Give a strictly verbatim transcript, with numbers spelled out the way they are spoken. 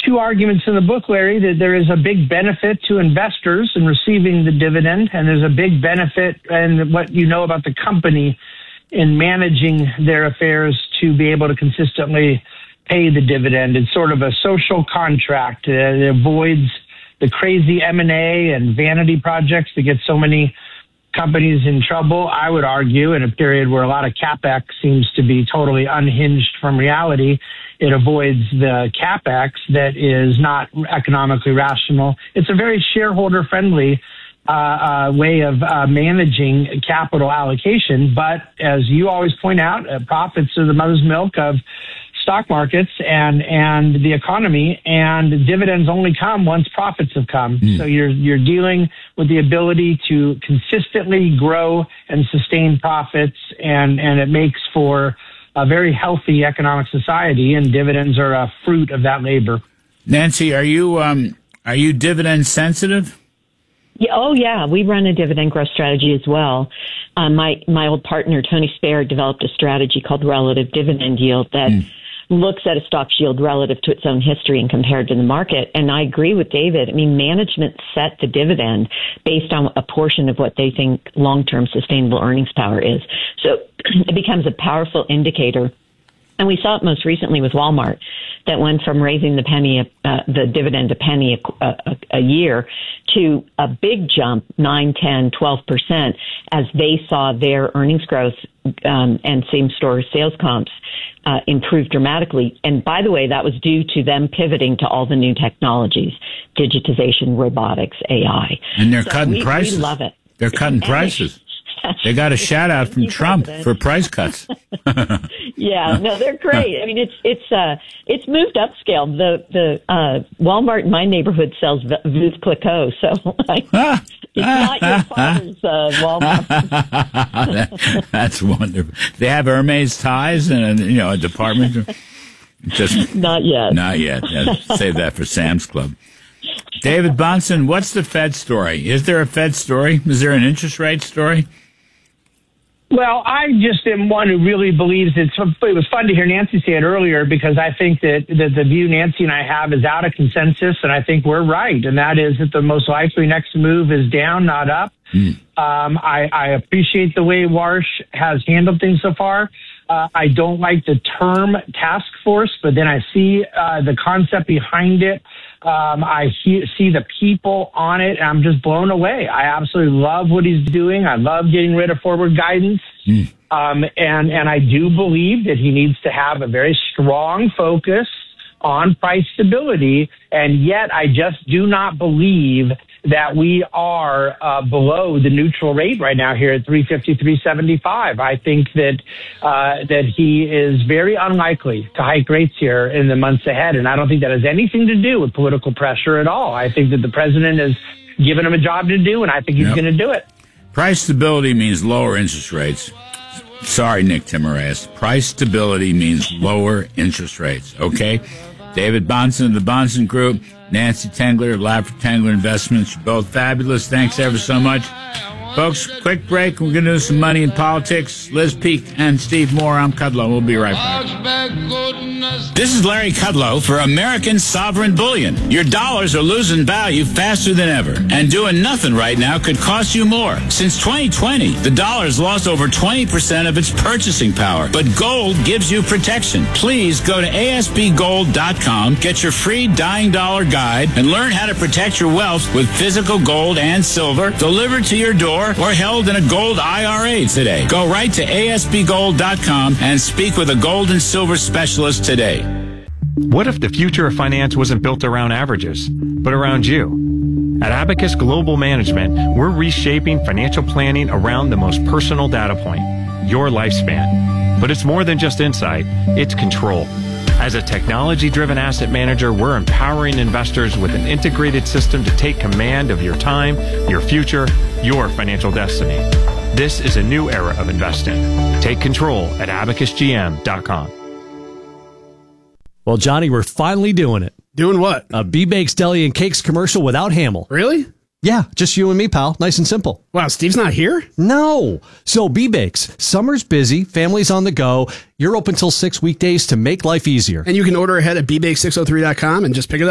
two arguments in the book, Larry, that there is a big benefit to investors in receiving the dividend, and there's a big benefit in what you know about the company in managing their affairs to be able to consistently pay the dividend. It's sort of a social contract. It avoids the crazy M and A and vanity projects that get so many companies in trouble, I would argue, in a period where a lot of CapEx seems to be totally unhinged from reality. It avoids the CapEx that is not economically rational. It's a very shareholder-friendly uh, uh, way of uh, managing capital allocation. But as you always point out, uh, profits are the mother's milk of stock markets and, and the economy, and dividends only come once profits have come. Mm. So you're, you're dealing with the ability to consistently grow and sustain profits, and, and it makes for a very healthy economic society, and dividends are a fruit of that labor. Nancy, are you, um, are you dividend sensitive? Yeah, oh, yeah. We run a dividend growth strategy as well. Um, my, my old partner, Tony Spare, developed a strategy called relative dividend yield that mm. looks at a stock's yield relative to its own history and compared to the market. And I agree with David. I mean, management set the dividend based on a portion of what they think long-term sustainable earnings power is. So it becomes a powerful indicator. And we saw it most recently with Walmart, that went from raising the penny, uh, the dividend a penny a, a, a year to a big jump, nine, ten, twelve percent, as they saw their earnings growth um, and same-store sales comps uh, improve dramatically. And by the way, that was due to them pivoting to all the new technologies, digitization, robotics, A I. And they're so cutting we, prices. We love it. They're cutting and prices. They got a shout out from Trump for price cuts. Yeah, no, they're great. I mean, it's it's uh it's moved upscale. The the uh, Walmart in my neighborhood sells Veuve Clicquot, so like, it's not your father's uh, Walmart. that, that's wonderful. They have Hermes ties and you know a department. Just not yet. Not yet. Yeah, save that for Sam's Club. David Bahnsen, what's the Fed story? Is there a Fed story? Is there an interest rate story? Well, I just am one who really believes it's, it was fun to hear Nancy say it earlier, because I think that, that the view Nancy and I have is out of consensus, and I think we're right, and that is that the most likely next move is down, not up. Mm. Um, I, I appreciate the way Warsh has handled things so far. Uh, I don't like the term task force, but then I see uh, the concept behind it. Um, I he- see the people on it, and I'm just blown away. I absolutely love what he's doing. I love getting rid of forward guidance. Mm. Um, and, and I do believe that he needs to have a very strong focus on price stability. And yet I just do not believe that we are uh, below the neutral rate right now here at three fifty, three seventy-five. I think that uh, that he is very unlikely to hike rates here in the months ahead, and I don't think that has anything to do with political pressure at all. I think that the president has given him a job to do, and I think he's yep. going to do it. Price stability means lower interest rates. Sorry, Nick Timiraos. Price stability means lower interest rates, okay? David Bahnsen of the Bahnsen Group, Nancy Tengler of Laffer Tengler Investments. You're both fabulous. Thanks ever so much. Folks, quick break. We're going to do some money in politics. Liz Peek and Steve Moore. I'm Kudlow. We'll be right back. This is Larry Kudlow for American Sovereign Bullion. Your dollars are losing value faster than ever, and doing nothing right now could cost you more. Since twenty twenty, the dollar's lost over twenty percent of its purchasing power, but gold gives you protection. Please go to A S B gold dot com, get your free Dying Dollar Guide, and learn how to protect your wealth with physical gold and silver delivered to your door or held in a gold I R A today. Go right to A S B gold dot com and speak with a gold and silver specialist today. What if the future of finance wasn't built around averages, but around you? At Abacus Global Management, we're reshaping financial planning around the most personal data point, your lifespan. But it's more than just insight, it's control. As a technology-driven asset manager, we're empowering investors with an integrated system to take command of your time, your future, your financial destiny. This is a new era of investing. Take control at abacus g m dot com. Well, Johnny, we're finally doing it. Doing what? A B-Bakes Deli and Cakes commercial without Hamill. Really? Yeah, just you and me, pal. Nice and simple. Wow, Steve's not here? No. So B-Bakes, summer's busy, family's on the go. You're open till six weekdays to make life easier. And you can order ahead at b bake six oh three dot com and just pick it up.